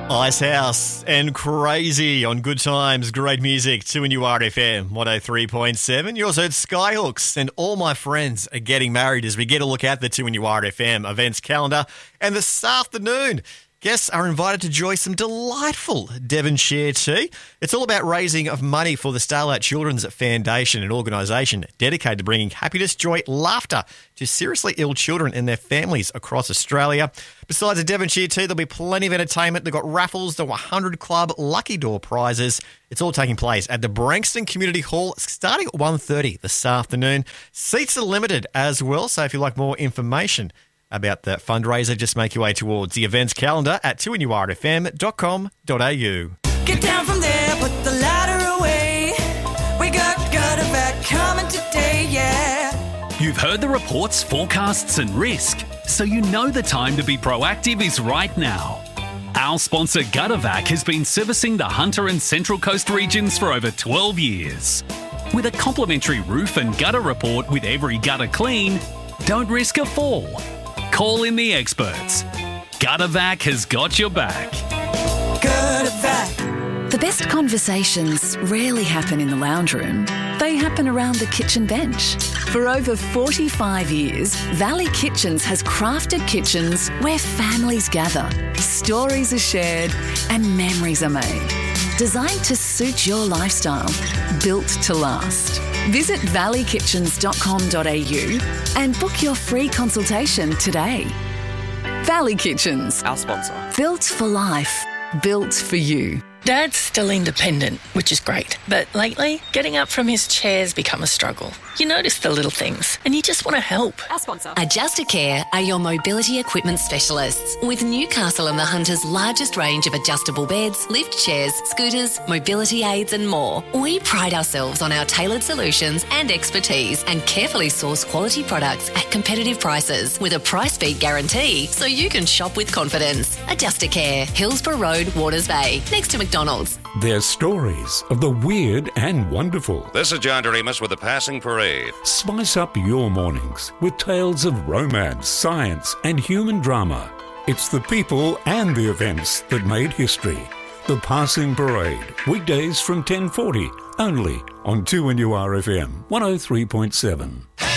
Icehouse and Crazy on Good Times, great music, 2NURFM 103.7. You also heard Skyhooks and All My Friends Are Getting Married as we get a look at the 2NURFM events calendar. And this afternoon, guests are invited to enjoy some delightful Devonshire tea. It's all about raising of money for the Starlight Children's Foundation, an organisation dedicated to bringing happiness, joy, laughter to seriously ill children and their families across Australia. Besides the Devonshire tea, there'll be plenty of entertainment. They've got raffles, the 100 Club Lucky Door prizes. It's all taking place at the Branxton Community Hall starting at 1:30 this afternoon. Seats are limited as well, so if you'd like more information about the fundraiser, just make your way towards the events calendar at 2NURFM.com.au. Get down from there, put the ladder away. We got gutter back coming today, yeah. You've heard the reports, forecasts and risk, so you know the time to be proactive is right now. Our sponsor Guttervac has been servicing the Hunter and Central Coast regions for over 12 years. With a complimentary roof and gutter report with every gutter clean, don't risk a fall. Call in the experts. Guttervac has got your back. Guttervac. The best conversations rarely happen in the lounge room. They happen around the kitchen bench. For over 45 years, Valley Kitchens has crafted kitchens where families gather, stories are shared, and memories are made. Designed to suit your lifestyle, built to last. Visit valleykitchens.com.au and book your free consultation today. Valley Kitchens. Our sponsor. Built for life. Built for you. Dad's still independent, which is great. But lately, getting up from his chair's become a struggle. You notice the little things and you just want to help. Our sponsor. Adjustacare are your mobility equipment specialists with Newcastle and the Hunter's largest range of adjustable beds, lift chairs, scooters, mobility aids and more. We pride ourselves on our tailored solutions and expertise and carefully source quality products at competitive prices with a price beat guarantee so you can shop with confidence. Adjustacare, Hillsborough Road, Waters Bay, next to McDonald's. They're stories of the weird and wonderful. This is John Doremus with the Passing Parade. Spice up your mornings with tales of romance, science and human drama. It's the people and the events that made history. The Passing Parade, weekdays from 10:40, only on 2NURFM 103.7.